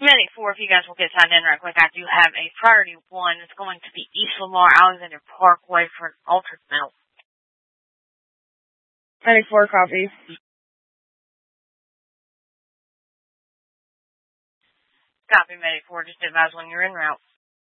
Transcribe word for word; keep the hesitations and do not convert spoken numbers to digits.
Medic four, if you guys will get signed in right quick, I do have a priority one. It's going to be East Lamar, Alexander Parkway for an altered mill. Medic four, copy. Copy, Medic four. Just advise when you're en route.